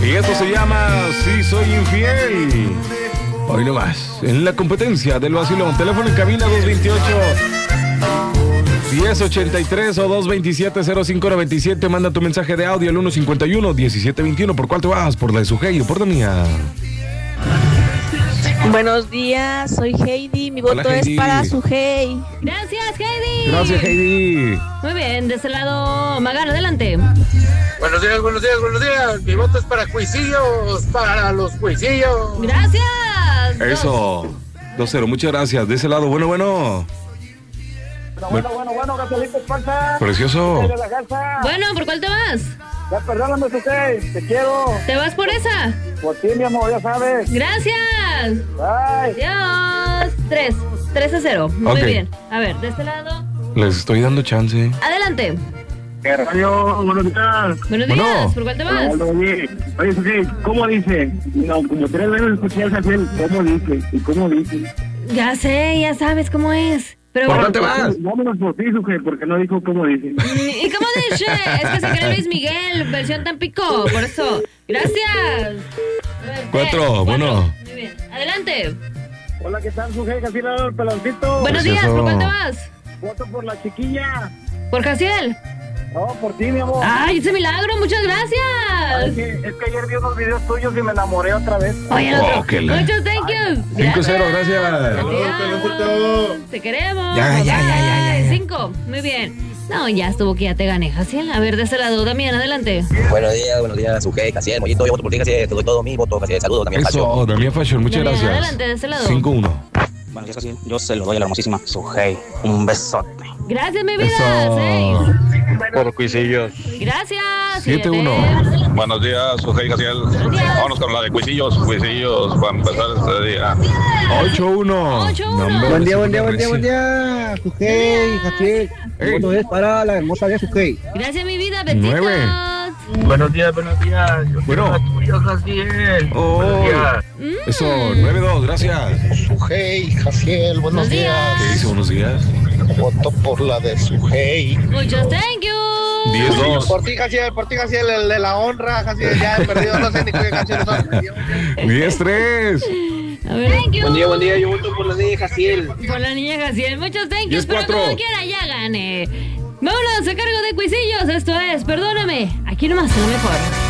Y esto se llama Si Soy Infiel. Hoy nomás, en la competencia del vacilón. Teléfono en cabina 228-1083 o 227-0597. Manda tu mensaje de audio al 151-1721. ¿Por cuál te vas? ¿Por la de Sujei o por la mía? Buenos días, soy Heidi. Mi voto es para Sujei. Gracias, Heidi. Gracias, Heidi. Muy bien, de ese lado, Magar, adelante. Buenos días, buenos días, buenos días. Mi voto es para Cuisillos, para los Cuisillos. Gracias. Eso. 2-0, muchas gracias. De ese lado, bueno. Bueno, Gasolito Esparza. Precioso. De la Garza. Bueno, ¿por cuál te vas? Ya perdóname, Sujei, te quiero. ¿Te vas por esa? Por ti, mi amor, ya sabes. Gracias. Bye. Adiós. 3-0. Muy Ok. bien. A ver, de este lado. Les estoy dando chance. Adelante. ¿Qué radio? Buenos días. Buenos Bueno. días. ¿Por cuál te vas? Oye, Sujei, ¿cómo dice? No, como 3 veces escuché a Jaciel, ¿cómo dice? ¿Y cómo dice? Ya sé, ya sabes cómo es. Pero ¿Por bueno. cuál te vas? Vámonos por ti, Sujei, porque no dijo cómo dice. ¿Y cómo dice? Es que se cree Luis Miguel, versión Tampico, por eso. Gracias. A ver, 4, bueno. Muy bien. Adelante. Hola, ¿qué tal, Sujei? Jaciel, el peloncito. Buenos días, Precioso. ¿por cuál te vas? Voto por la chiquilla. ¿Por Jaciel? No, por ti, mi amor. ¡Ay, ese milagro! ¡Muchas Es gracias! que ayer vi unos videos tuyos y me enamoré otra vez. Oye, el otro. que la- Muchos thank you. 5-0, gracias. Gracias. Te queremos. Ya. 5. Muy bien. No, ya estuvo que ya te gané, Jaciel. A ver, de ese lado, Damián, adelante. Buenos días, Sujei, Jaciel, Mollito, yo voto por ti, Jaciel, te doy todo mi voto, Jaciel, saludos, también Facio. Eso, Damián Fashion, muchas Damián, gracias. adelante, de ese lado. 5-1. Buenos días, Jaciel, yo se lo doy a la hermosísima Sujei, un besote. Gracias, mi vida. Eso. 6. Por Cuisillos. Gracias. 7-1. 7. Buenos días, Sujei, Jaciel. días. Vámonos con la de Cuisillos para empezar este día. 8-1. 8-1. Buen día, Sujei, Jaciel. Ey. Bueno, es para la hermosa de Sujei. Gracias, mi vida. Besitos. 9. Buenos días, buenos días. Yo Bueno. quiero la tuya, Jaciel. Oh. Buenos días. Eso, 9-2, gracias. Sujei, Jaciel, Buenos días. ¿Qué dice? Buenos días. Voto por la de Sujei. Muchos thank you. 10-2. Por ti, Jaciel, el de la honra, Jaciel. Ya he perdido, no sé ni qué canciones son. 10-3. A ver. Thank you. Buen día, yo voto por la de Jaciel. Por la niña Jaciel. Muchos thank you. 10-4. Pero como quiera, ya gané. Vámonos a cargo de Cuisillos. Esto es Perdóname. Aquí nomás, en lo mejor.